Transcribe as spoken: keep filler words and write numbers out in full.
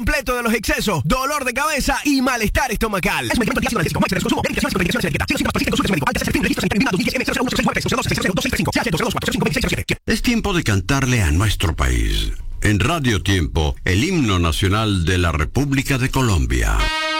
completo de los excesos, dolor de cabeza y malestar estomacal. Es un medicamento antiácido analgésico. Es tiempo de cantarle a nuestro país. En Radio Tiempo, el himno nacional de la República de Colombia.